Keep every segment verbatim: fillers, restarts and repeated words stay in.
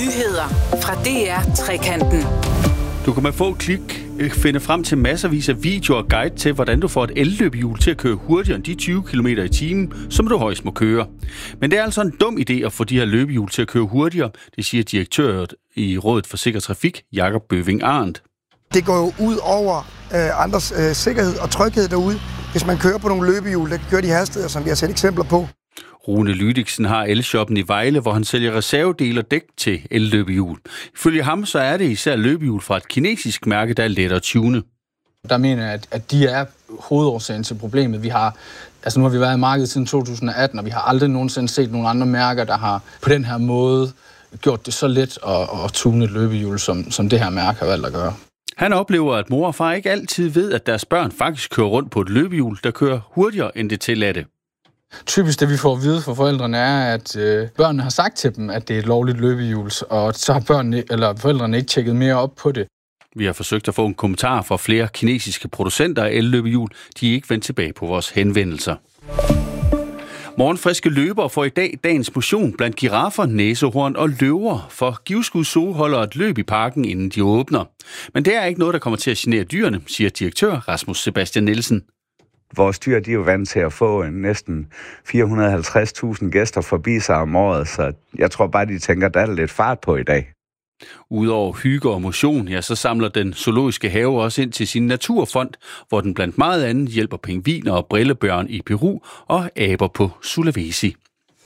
Nyheder fra D R Trekanten. Du kan med få klik finde frem til masservis af videoer og guide til, hvordan du får et elløbehjul til at køre hurtigere end de tyve kilometer i timen, som du højst må køre. Men det er altså en dum idé at få de her løbehjul til at køre hurtigere, det siger direktør i Rådet for Sikker Trafik, Jakob Bøving Arndt. Det går jo ud over øh, andres øh, sikkerhed og tryghed derude, hvis man kører på nogle løbehjul, der kan køre de hastigheder, som vi har set eksempler på. Rune Lydiksen har elshoppen i Vejle, hvor han sælger reservedele og dæk til elløbehjul. Ifølge ham så er det især løbehjul fra et kinesisk mærke, der er lettere at tune. Der mener jeg, at de er hovedårsagen til problemet. Vi har, altså nu har vi været i markedet siden to tusind og atten, og vi har aldrig nogensinde set nogle andre mærker, der har på den her måde gjort det så let at, at tune et løbehjul, som, som det her mærke har valgt at gøre. Han oplever, at mor og far ikke altid ved, at deres børn faktisk kører rundt på et løbehjul, der kører hurtigere end det tilladte. Typisk det, vi får at vide fra forældrene, er, at øh, børnene har sagt til dem, at det er et lovligt løbehjul, og så har børnene, eller forældrene ikke tjekket mere op på det. Vi har forsøgt at få en kommentar fra flere kinesiske producenter af elløbehjul. De er ikke vendt tilbage på vores henvendelser. Morgenfriske løbere får i dag dagens motion blandt giraffer, næsehorn og løver, for Givskud Zoo holder et løb i parken, inden de åbner. Men det er ikke noget, der kommer til at genere dyrene, siger direktør Rasmus Sebastian Nielsen. Vores dyr, de er jo vant til at få en næsten fire hundrede og halvtreds tusind gæster forbi sig om året, så jeg tror bare, de tænker, at der er lidt fart på i dag. Udover hygge og motion, ja, så samler den zoologiske have også ind til sin naturfond, hvor den blandt meget andet hjælper pingviner og brillebjørn i Peru og aber på Sulawesi.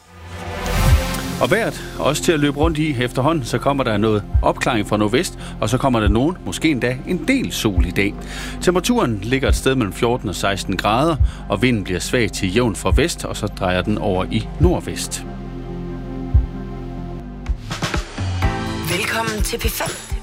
Og vejret også til at løbe rundt i efterhånden, så kommer der noget opklaring fra nordvest, og så kommer der nogen, måske endda en del sol i dag. Temperaturen ligger et sted mellem fjorten og seksten grader, og vinden bliver svag til jævn fra vest, og så drejer den over i nordvest. Velkommen til P fem.